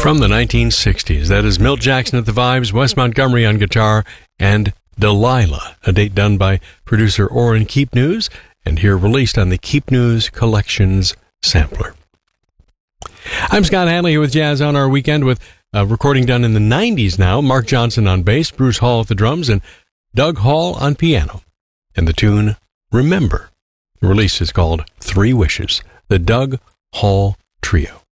From the 1960s, that is Milt Jackson at the vibes, Wes Montgomery on guitar, and Delilah, a date done by producer Orrin Keep News, and here released on the Keep News Collections sampler. I'm Scott Hanley here with Jazz on Our Weekend, with a recording done in the 90s now. Mark Johnson on bass, Bruce Hall at the drums, and Doug Hall on piano. And the tune, Remember. The release is called Three Wishes, the Doug Hall Trio.